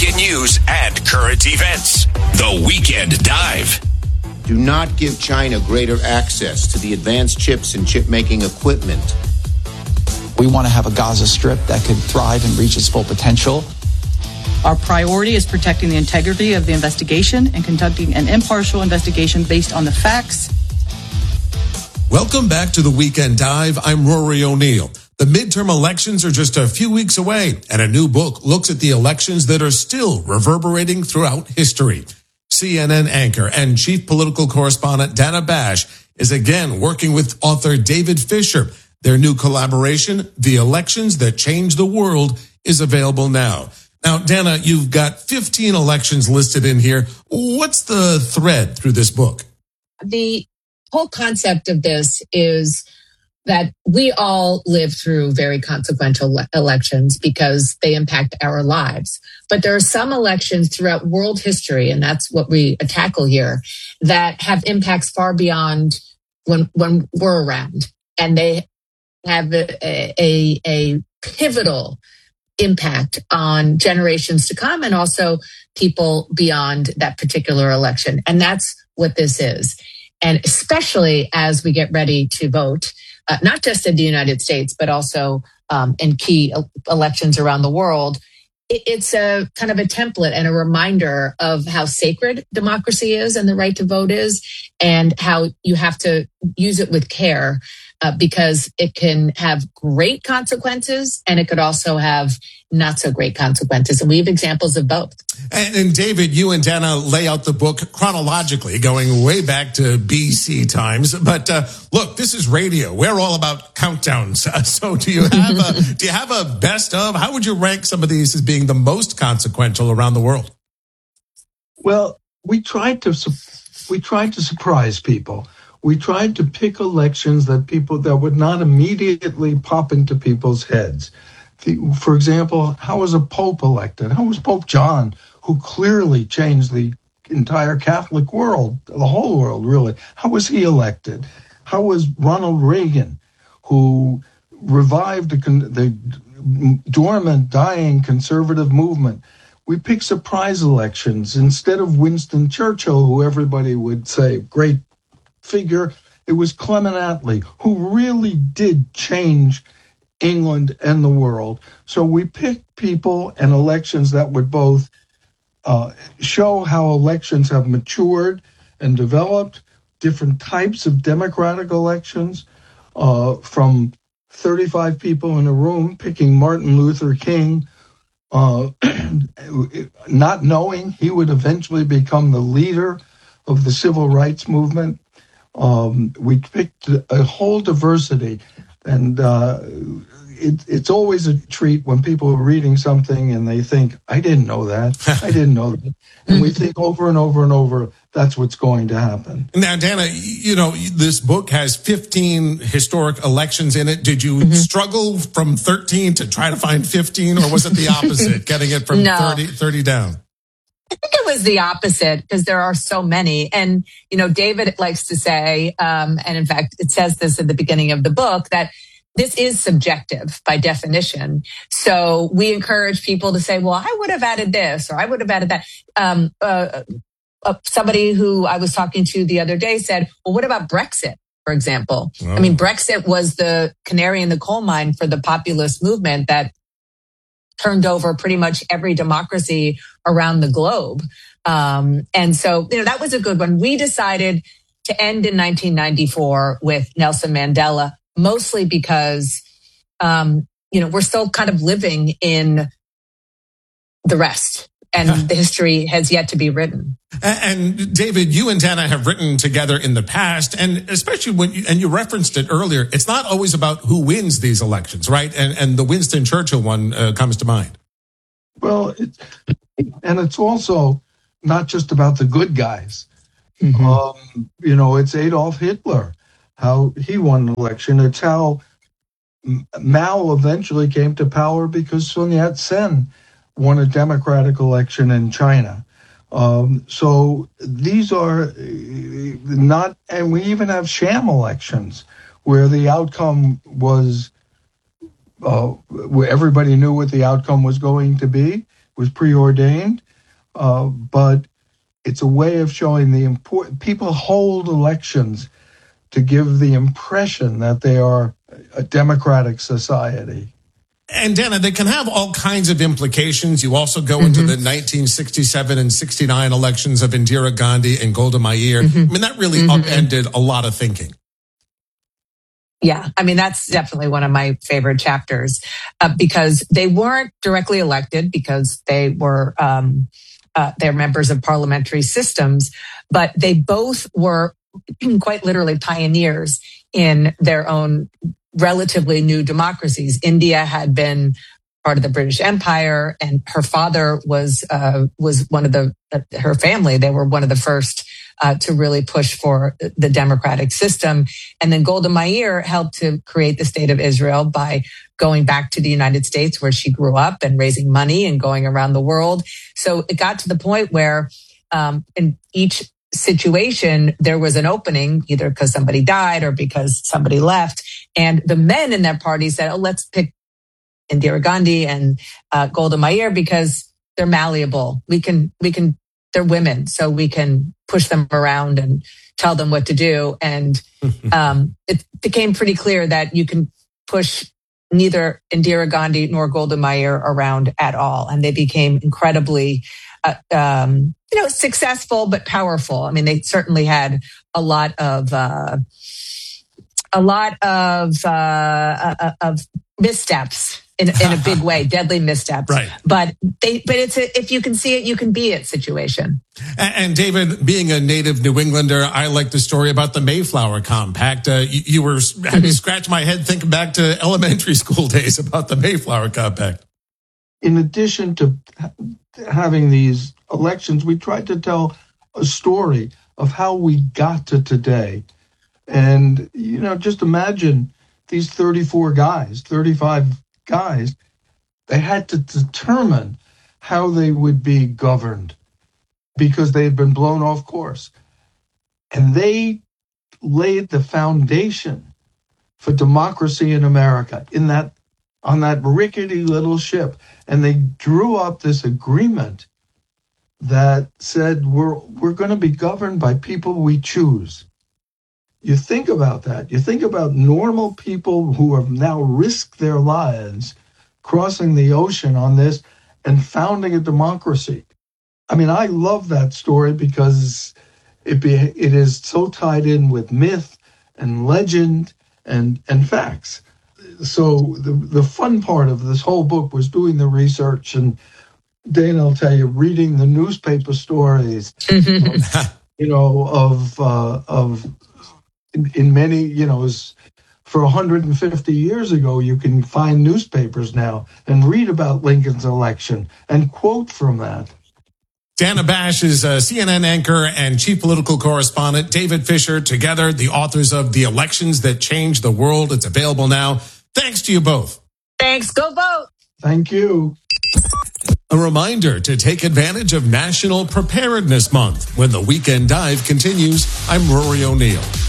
breaking news and current events. The Weekend Dive. Do not give China greater access to the advanced chips and chip-making equipment. We want to have a Gaza Strip that could thrive and reach its full potential. Our priority is protecting the integrity of the investigation and conducting an impartial investigation based on the facts. Welcome back to the Weekend Dive. I'm Rory O'Neill. The midterm elections are just a few weeks away, and a new book looks at the elections that are still reverberating throughout history. CNN anchor and chief political correspondent Dana Bash is again working with author David Fisher. Their new collaboration, The Elections That Changed the World, is available now. Now, Dana, you've got 15 elections listed in here. What's the thread through this book? The whole concept of this is that we all live through very consequential elections because they impact our lives. But there are some elections throughout world history, and that's what we tackle here, that have impacts far beyond when we're around. And they have a pivotal impact on generations to come and also people beyond that particular election. And that's what this is. And especially as we get ready to vote, not just in the United States, but also in key elections around the world, it's a kind of a template and a reminder of how sacred democracy is and the right to vote is, and how you have to use it with care because it can have great consequences and it could also have not so great consequences. And we have examples of both. And David, you and Dana lay out the book chronologically, going way back to BC times. But look, this is radio. We're all about countdowns. So do you have a best of? How would you rank some of these as being the most consequential around the world? Well, we tried to surprise people. We tried to pick elections that would not immediately pop into people's heads. For example, how was a pope elected? How was Pope John, who clearly changed the entire Catholic world, the whole world, really? How was he elected? How was Ronald Reagan, who revived the dormant, dying conservative movement? We picked surprise elections. Instead of Winston Churchill, who everybody would say, great figure, it was Clement Attlee, who really did change England and the world. So we picked people and elections that would both show how elections have matured and developed, different types of democratic elections, from 35 people in a room picking Martin Luther King, not knowing he would eventually become the leader of the civil rights movement. We picked a whole diversity. And it's always a treat when people are reading something and they think, I didn't know that. I didn't know that. And we think over and over and over, that's what's going to happen. Now, Dana, this book has 15 historic elections in it. Did you struggle from 13 to try to find 15, or was it the opposite, getting it from 30 down? I think it was the opposite because there are so many. And, David likes to say, and in fact, it says this at the beginning of the book, that this is subjective by definition. So we encourage people to say, well, I would have added this or I would have added that. Somebody who I was talking to the other day said, well, what about Brexit, for example? Oh. I mean, Brexit was the canary in the coal mine for the populist movement that turned over pretty much every democracy around the globe. And so, that was a good one. We decided to end in 1994 with Nelson Mandela, mostly because, we're still kind of living in the rest. And the history has yet to be written. And David, you and Dana have written together in the past, and especially you referenced it earlier, it's not always about who wins these elections, right? And the Winston Churchill one comes to mind. Well, it's also not just about the good guys. It's Adolf Hitler, how he won an election. It's how Mao eventually came to power because Sun Yat-sen won a democratic election in China. So these are not, and we even have sham elections where the outcome was, where everybody knew what the outcome was going to be. was preordained, but it's a way of showing the important. People hold elections to give the impression that they are a democratic society. And Dana, they can have all kinds of implications. You also go into the 1967 and 69 elections of Indira Gandhi and Golda Meir. I mean, that really upended a lot of thinking. Yeah, I mean, that's definitely one of my favorite chapters because they weren't directly elected because they were they're members of parliamentary systems, but they both were quite literally pioneers in their own relatively new democracies. India had been part of the British Empire, and her father was one of her family. They were one of the first to really push for the democratic system. And then Golda Meir helped to create the state of Israel by going back to the United States where she grew up and raising money and going around the world. So it got to the point where in each situation, there was an opening, either because somebody died or because somebody left. And the men in that party said, oh, let's pick Indira Gandhi and Golda Meir because they're malleable. They're women, so we can push them around and tell them what to do. And it became pretty clear that you can push neither Indira Gandhi nor Golda Meir around at all. And they became incredibly successful, but powerful. I mean, they certainly had a lot of missteps in a big way, deadly missteps. Right. But if you can see it, you can be it situation. And David, being a native New Englander, I like the story about the Mayflower Compact. You were had me scratch my head thinking back to elementary school days about the Mayflower Compact. In addition to having these elections, we tried to tell a story of how we got to today. And, just imagine these 35 guys, they had to determine how they would be governed because they had been blown off course. And they laid the foundation for democracy in America on that rickety little ship. And they drew up this agreement that said we're going to be governed by people we choose. You think about that. You think about normal people who have now risked their lives crossing the ocean on this and founding a democracy. I mean, I love that story because it is so tied in with myth and legend and facts. So the fun part of this whole book was doing the research, and Dana will tell you, reading the newspaper stories, in many, for 150 years ago, you can find newspapers now and read about Lincoln's election and quote from that. Dana Bash is a CNN anchor and chief political correspondent. David Fisher, together, the authors of The Elections That Changed the World. It's available now. Thanks to you both. Thanks. Go vote. Thank you. A reminder to take advantage of National Preparedness Month. When the Weekend Dive continues, I'm Rory O'Neill.